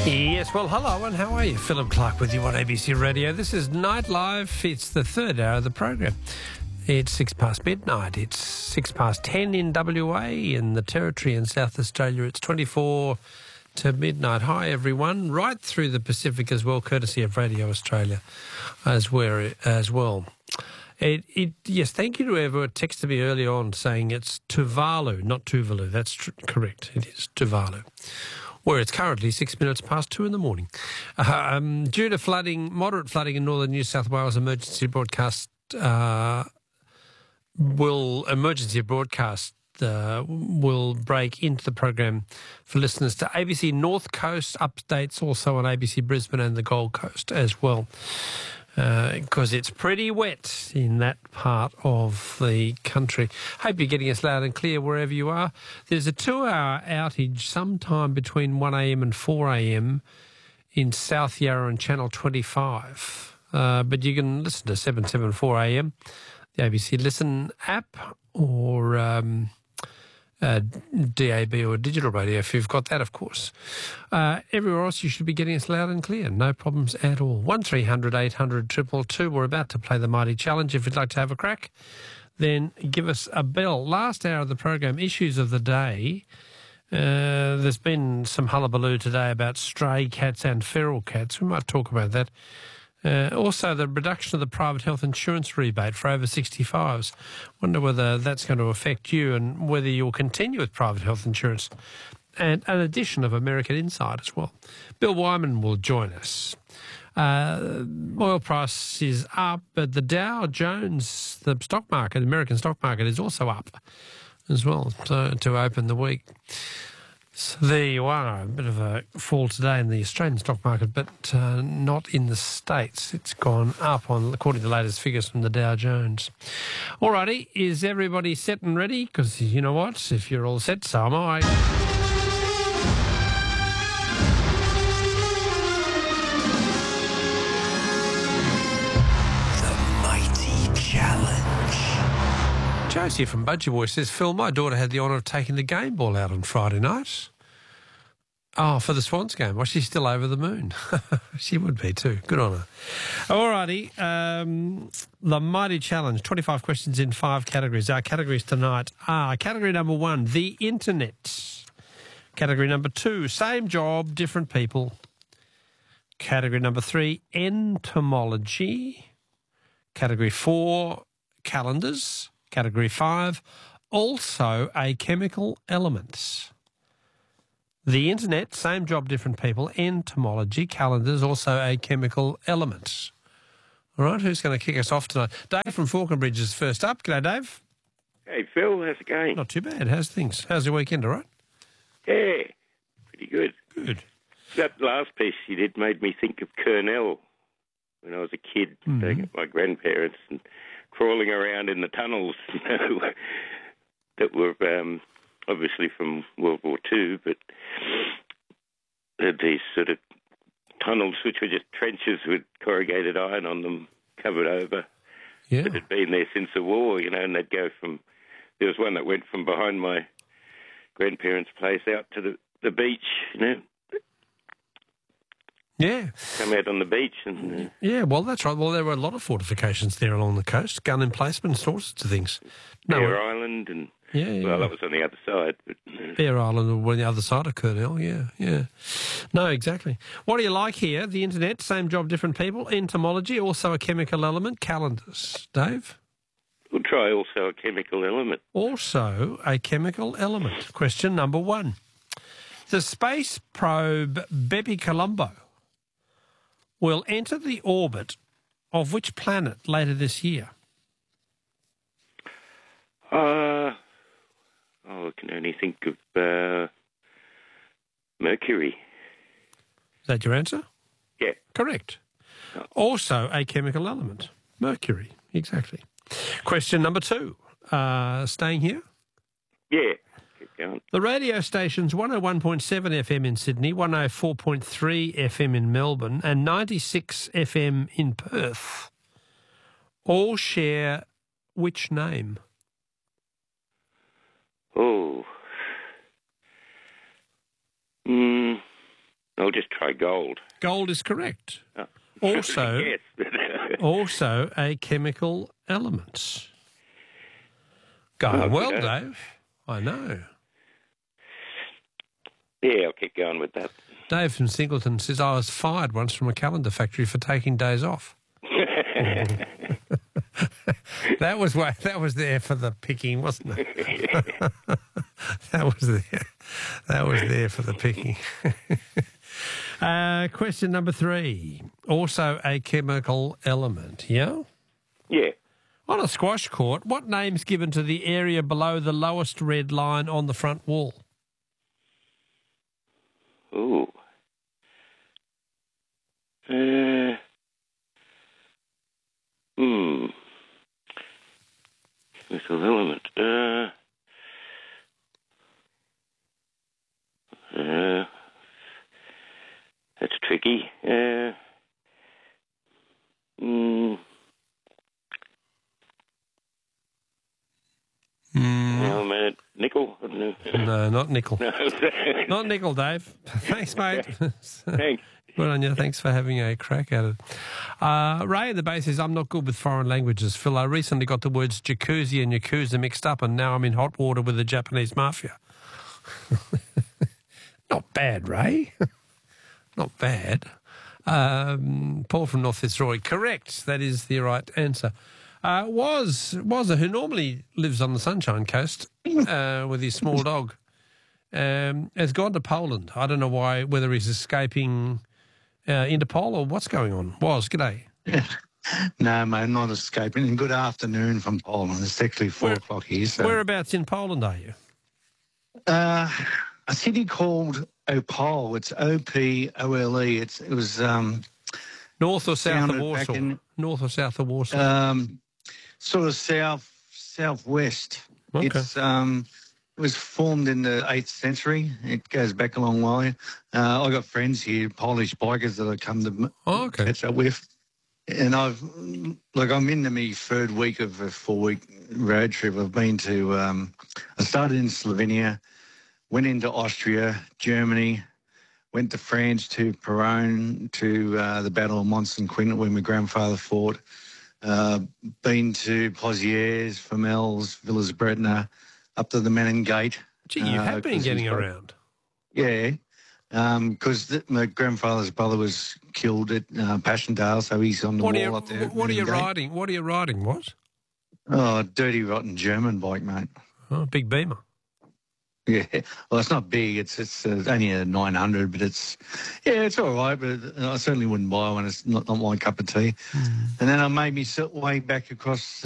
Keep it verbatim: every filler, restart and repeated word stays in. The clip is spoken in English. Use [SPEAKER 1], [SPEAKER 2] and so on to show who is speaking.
[SPEAKER 1] Yes, well, hello, and how are you? Philip Clark with you on A B C Radio. This is Night Live. It's the third hour of the program. It's six past midnight. It's six past ten in W A, in the Territory in South Australia. It's twenty-four to midnight. Hi, everyone. Right through the Pacific as well, courtesy of Radio Australia as well. As well. It, it, yes, thank you to whoever texted me early on saying it's Tuvalu, not Tuvalu. That's tr- correct. It is Tuvalu, where it's currently six minutes past two in the morning. Um, due to flooding, moderate flooding in northern New South Wales, emergency broadcast uh, will emergency broadcast uh, will break into the program for listeners to A B C North Coast updates, also on A B C Brisbane and the Gold Coast as well, because uh, it's pretty wet in that part of the country. Hope you're getting us loud and clear wherever you are. There's a two-hour outage sometime between one a m and four a m in South Yarra and Channel twenty-five. Uh, but you can listen to seven seventy-four a m, the A B C Listen app, or um, uh, D A B or digital radio, if you've got that, of course. Uh, everywhere else, you should be getting us loud and clear. No problems at all. one three hundred eight hundred two two two. We're about to play the Mighty Challenge. If you'd like to have a crack, then give us a bell. Last hour of the program, issues of the day. Uh, there's been some hullabaloo today about stray cats and feral cats. We might talk about that. Uh, also, the reduction of the private health insurance rebate for over sixty-fives. Wonder whether that's going to affect you and whether you'll continue with private health insurance. And an edition of American Insight as well. Bill Wyman will join us. Uh, oil price is up, but the Dow Jones, the stock market, American stock market, is also up as well, so to open the week. So there you are, a bit of a fall today in the Australian stock market, but uh, not in the States. It's gone up, on according to the latest figures from the Dow Jones. All righty, is everybody set and ready? Because you know what, if you're all set, so am I.
[SPEAKER 2] The Mighty Challenge.
[SPEAKER 1] Josie from Budgie Boy says, Phil, my daughter had the honour of taking the game ball out on Friday night. Oh, for the Swans game. Well, she's still over the moon. She would be too. Good on her. All righty. Um, the Mighty Challenge, twenty-five questions in five categories. Our categories tonight are category number one, the internet. Category number two, same job, different people. Category number three, entomology. Category four, calendars. Category five, also a chemical element. The internet, same job, different people. Entomology, calendars, also a chemical element. All right, who's going to kick us off tonight? Dave from Falconbridge is first up. G'day, Dave.
[SPEAKER 3] Hey, Phil, how's it going?
[SPEAKER 1] Not too bad. How's things? How's your weekend, all right?
[SPEAKER 3] Yeah, pretty good.
[SPEAKER 1] Good.
[SPEAKER 3] That last piece you did made me think of Kurnell when I was a kid,
[SPEAKER 1] Mm-hmm.
[SPEAKER 3] staying at my grandparents and crawling around in the tunnels, you know, that were um, obviously from World War Two, but these sort of tunnels which were just trenches with corrugated iron on them, covered over,
[SPEAKER 1] Yeah.
[SPEAKER 3] that had been there since the war, you know, and they'd go from, there was one that went from behind my grandparents' place out to the, the beach, you know,
[SPEAKER 1] Yeah.
[SPEAKER 3] come out on the beach. and uh,
[SPEAKER 1] Yeah, well, that's right. Well, there were a lot of fortifications there along the coast, gun emplacements, all sorts of things. No,
[SPEAKER 3] Bear Island, and,
[SPEAKER 1] yeah, yeah.
[SPEAKER 3] well, that was on the other side, but... Uh,
[SPEAKER 1] Bear Island on the other side of Kurnell, yeah, yeah. No, exactly. What do you like here? The internet, same job, different people. Entomology, also a chemical element. Calendars. Dave?
[SPEAKER 3] we'll try also a chemical element.
[SPEAKER 1] Also a chemical element. Question number one. The space probe Bepi Colombo will enter the orbit of which planet later this year?
[SPEAKER 3] Uh, oh, I can only think of uh, Mercury.
[SPEAKER 1] Is that your answer?
[SPEAKER 3] Yeah.
[SPEAKER 1] Correct. Also a chemical element. Mercury, exactly. Question number two. Uh, staying here?
[SPEAKER 3] Yeah. Keep going.
[SPEAKER 1] The radio stations one oh one point seven F M in Sydney, one oh four point three F M in Melbourne and ninety-six F M in Perth all share which name?
[SPEAKER 3] Oh. Mm, I'll just try gold.
[SPEAKER 1] Gold is correct.
[SPEAKER 3] Oh.
[SPEAKER 1] Also,
[SPEAKER 3] Yes.
[SPEAKER 1] also a chemical element. Going
[SPEAKER 3] Oh,
[SPEAKER 1] well,
[SPEAKER 3] good.
[SPEAKER 1] Dave. I know.
[SPEAKER 3] Yeah, I'll keep going with that.
[SPEAKER 1] Dave from Singleton says, I was fired once from a calendar factory for taking days off. That was why, that was there for the picking, wasn't it? That was there. That was there for the picking. uh, question number three. Also a chemical element, yeah?
[SPEAKER 3] Yeah.
[SPEAKER 1] On a squash court, what name's given to the area below the lowest red line on the front wall?
[SPEAKER 3] Ooh. Uh, hmm. Chemical element. Uh, uh, that's tricky. Uh, hmm.
[SPEAKER 1] Mm.
[SPEAKER 3] No, man, nickel. I don't know.
[SPEAKER 1] No, not nickel.
[SPEAKER 3] No.
[SPEAKER 1] Not nickel, Dave. Thanks, mate.
[SPEAKER 3] Thanks.
[SPEAKER 1] Good on you. Thanks for having a crack at it. Uh, Ray at the base says, I'm not good with foreign languages, Phil. I recently got the words jacuzzi and yakuza mixed up, and now I'm in hot water with the Japanese mafia. Not bad, Ray. Not bad. Um, Paul from North Fitzroy. Correct. That is the right answer. Uh, was Wazza, who normally lives on the Sunshine Coast uh, with his small dog, um, has gone to Poland. I don't know why, whether he's escaping uh, Interpol or what's going on. Was, g'day.
[SPEAKER 2] No, mate, not escaping. And good afternoon from Poland. It's actually four
[SPEAKER 1] Where-
[SPEAKER 2] o'clock here. So.
[SPEAKER 1] Whereabouts in Poland are you?
[SPEAKER 2] Uh, a city called Opole. It's O P O L E. It's It was um,
[SPEAKER 1] North or south of
[SPEAKER 2] Founded back
[SPEAKER 1] Warsaw?
[SPEAKER 2] in-
[SPEAKER 1] North or south of Warsaw?
[SPEAKER 2] um, sort of south southwest.
[SPEAKER 1] Okay.
[SPEAKER 2] It's um, it was formed in the eighth century. It goes back a long way. Uh, I got friends here, Polish bikers that I come to m-
[SPEAKER 1] Oh, okay.
[SPEAKER 2] catch up with. And I've, like, I'm into my third week of a four-week road trip. I've been to, um, I started in Slovenia, went into Austria, Germany, went to France, to Peronne, to uh, the Battle of Mons and Quint, where my grandfather fought. Uh, been to Pozières, Famels, Villas Bretna, up to the Menin Gate.
[SPEAKER 1] Gee, you
[SPEAKER 2] uh,
[SPEAKER 1] have been
[SPEAKER 2] 'cause
[SPEAKER 1] getting
[SPEAKER 2] he's got-
[SPEAKER 1] around.
[SPEAKER 2] Yeah, because th my grandfather's brother was killed at uh, Passchendaele, so he's on the
[SPEAKER 1] What are
[SPEAKER 2] wall
[SPEAKER 1] you,
[SPEAKER 2] up there. at
[SPEAKER 1] what are you
[SPEAKER 2] Menin Gate.
[SPEAKER 1] riding? What are you riding, what?
[SPEAKER 2] Oh, dirty, rotten German bike, mate.
[SPEAKER 1] Oh, big Beamer.
[SPEAKER 2] Yeah, well, it's not big. It's it's uh, only a nine hundred, but it's yeah, it's all right. But I certainly wouldn't buy one. It's not, not my cup of tea. And then I made me sit way back across